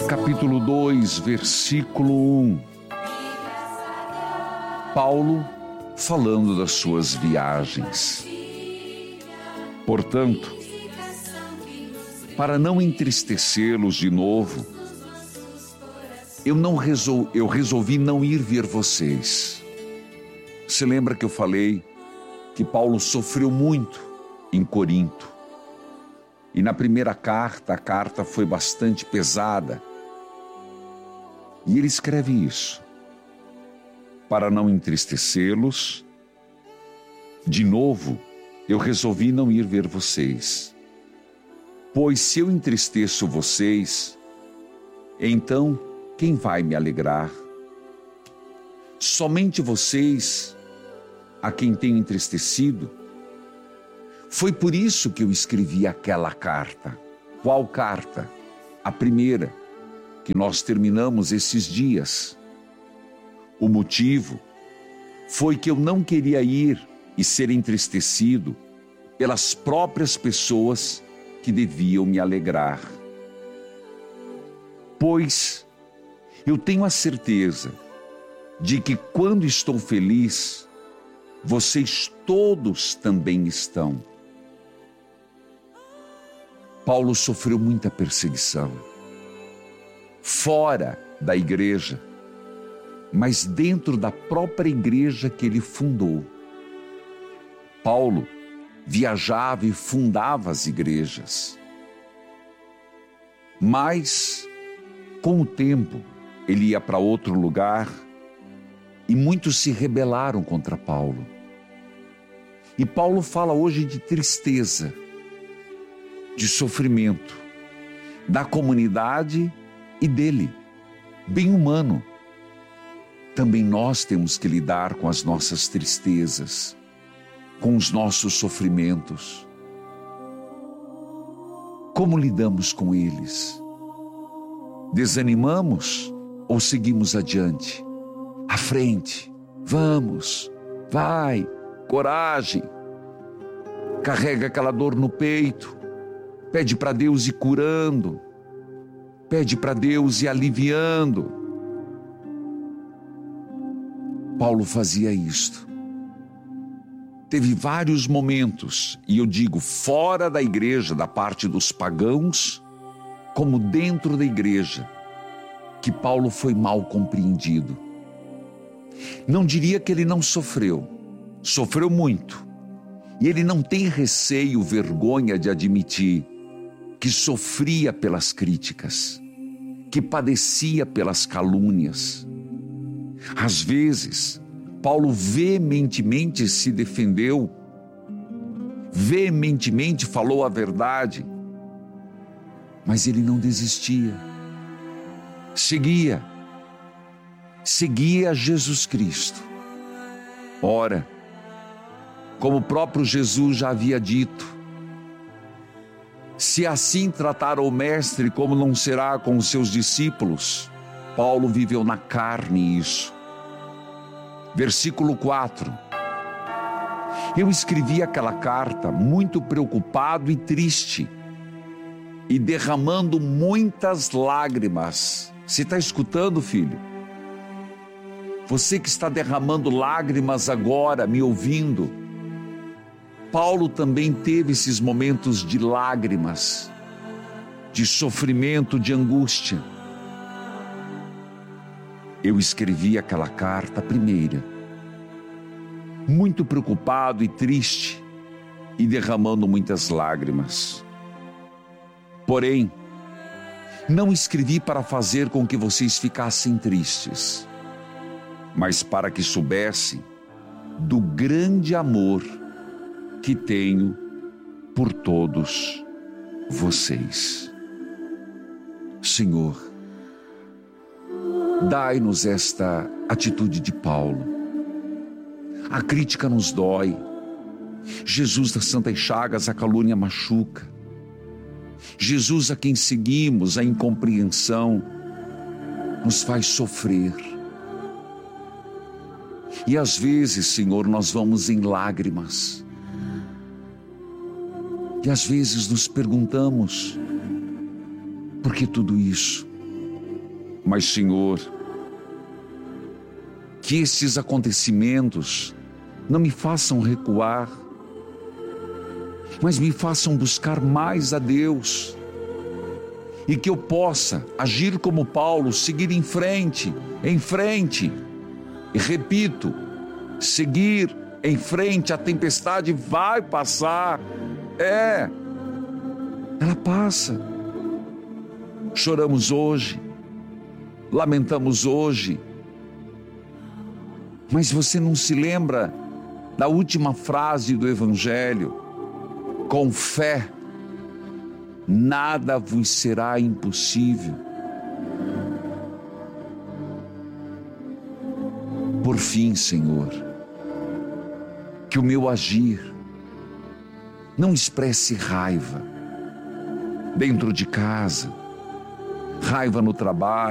Capítulo 2, versículo 1. Paulo falando das suas viagens. Portanto, para não entristecê-los de novo, eu resolvi não ir ver vocês. Se lembra que eu falei que Paulo sofreu muito em Corinto? E na primeira carta, a carta foi bastante pesada. E ele escreve isso: para não entristecê-los, de novo, eu resolvi não ir ver vocês. Pois se eu entristeço vocês, então quem vai me alegrar? Somente vocês, a quem tenho entristecido? Foi por isso que eu escrevi aquela carta. Qual carta? A primeira, que nós terminamos esses dias. O motivo foi que eu não queria ir e ser entristecido pelas próprias pessoas que deviam me alegrar. Pois eu tenho a certeza de que quando estou feliz, vocês todos também estão. Paulo sofreu muita perseguição, fora da igreja, mas dentro da própria igreja que ele fundou. Paulo viajava e fundava as igrejas. Mas, com o tempo, ele ia para outro lugar e muitos se rebelaram contra Paulo. E Paulo fala hoje de tristeza, de sofrimento, da comunidade e dele, bem humano. Também nós temos que lidar com as nossas tristezas, com os nossos sofrimentos. Como lidamos com eles? Desanimamos ou seguimos adiante? À frente, vamos, vai, coragem. Carrega aquela dor no peito, pede para Deus ir curando, pede para Deus ir aliviando. Paulo fazia isto. Teve vários momentos, e eu digo fora da igreja, da parte dos pagãos, como dentro da igreja, que Paulo foi mal compreendido. Não diria que ele não sofreu, sofreu muito. E ele não tem receio, vergonha de admitir que sofria pelas críticas, que padecia pelas calúnias. Às vezes, Paulo veementemente se defendeu, veementemente falou a verdade, mas ele não desistia. Seguia Jesus Cristo. Ora, como o próprio Jesus já havia dito, se assim tratar o mestre, como não será com os seus discípulos? Paulo viveu na carne isso. Versículo 4. Eu escrevi aquela carta muito preocupado e triste, e derramando muitas lágrimas. Você está escutando, filho? Você que está derramando lágrimas agora, me ouvindo, Paulo também teve esses momentos de lágrimas, de sofrimento, de angústia. Eu escrevi aquela carta primeira, muito preocupado e triste, e derramando muitas lágrimas. Porém, não escrevi para fazer com que vocês ficassem tristes, mas para que soubessem do grande amor que tenho por todos vocês. Senhor, dai-nos esta atitude de Paulo. A crítica nos dói. Jesus das Santas Chagas, a calúnia machuca. Jesus a quem seguimos, a incompreensão nos faz sofrer. E às vezes, Senhor, nós vamos em lágrimas. E às vezes nos perguntamos, por que tudo isso? Mas, Senhor, que esses acontecimentos não me façam recuar, mas me façam buscar mais a Deus, e que eu possa agir como Paulo, seguir em frente, e repito, seguir em frente. A tempestade vai passar, ela passa. Choramos hoje, lamentamos hoje, mas você não se lembra da última frase do Evangelho? Com fé, nada vos será impossível. Por fim, Senhor, que o meu agir não expresse raiva dentro de casa, raiva no trabalho,